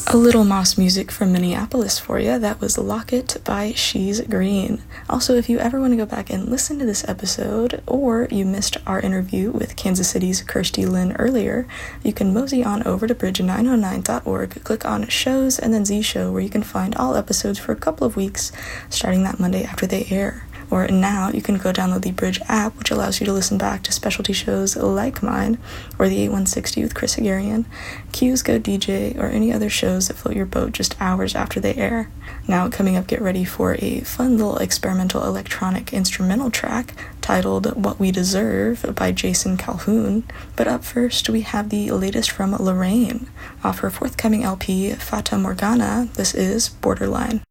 A little Moss music from Minneapolis for you. That was Lock It by She's Green. Also, if you ever want to go back and listen to this episode, or you missed our interview with Kansas City's Kirstie Lynn earlier, you can mosey on over to bridge909.org, click on shows, and then Z Show, where you can find all episodes for a couple of weeks, starting that Monday after they air. Or now you can go download the Bridge app, which allows you to listen back to specialty shows like mine, or the 8160 with Chris Hagarian, Q's Go DJ, or any other shows that float your boat just hours after they air. Now, coming up, get ready for a fun little experimental electronic instrumental track titled What We Deserve by Jason Calhoun. But up first, we have the latest from Lorraine. Off her forthcoming LP, Fata Morgana, this is Borderline.